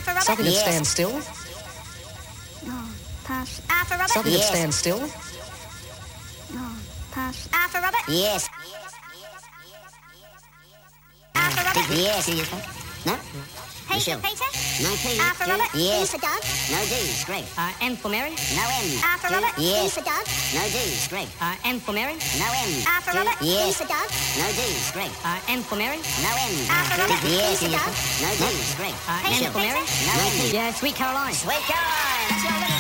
for Robert. Something that Yes. stands still. No, pass. R for Robert. Something Yes. that stands still. No, pass. R for Robert. Yes. R for Robert. Yes. No? P Michelle. for Peter. No P. R for Robert. Yes. D for Doug. No D. Greg. M for Mary. No M. R for Robert. D Yes. for Doug. No D. Greg. M for Mary. No M. R for Robert. D Yes. for Doug. No D. Greg. M for Mary. No M. R for Robert. D Yes. for Doug. No D. Greg. M for Mary. No M. Yeah, Sweet Caroline. Sweet Caroline. That's your